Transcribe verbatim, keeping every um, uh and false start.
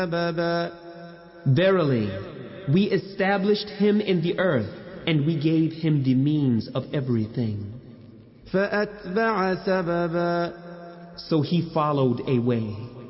سببا Verily, we established him in the earth, and we gave him the means of everything. فأتبع سببا So he followed a way.